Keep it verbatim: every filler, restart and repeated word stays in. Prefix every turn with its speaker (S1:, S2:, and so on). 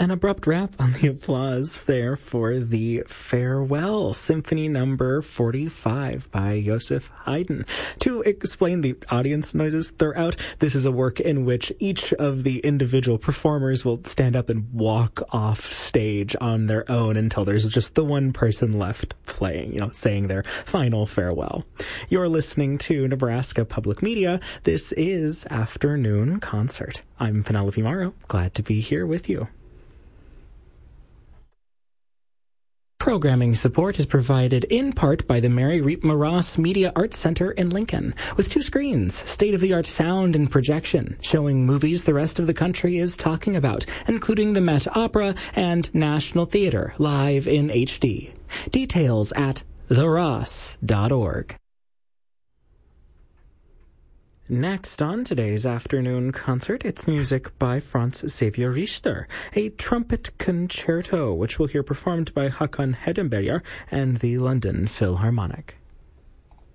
S1: An abrupt wrap on the applause there for the Farewell, Symphony Number forty-five by Joseph Haydn. To explain the audience noises throughout, this is a work in which each of the individual performers will stand up and walk off stage on their own until there's just the one person left playing, you know, saying their final farewell. You're listening to Nebraska Public Media. This is Afternoon Concert. I'm Penelope Morrow. Glad to be here with you. Programming support is provided in part by the Mary Reipma Ross Media Arts Center in Lincoln, with two screens, state-of-the-art sound and projection, showing movies the rest of the country is talking about, including the Met Opera and National Theater, live in H D. Details at the ross dot org. Next on today's afternoon concert, it's music by Franz Xavier Richter, a trumpet concerto, which we'll hear performed by Håkan Hedenberger and the London Philharmonic.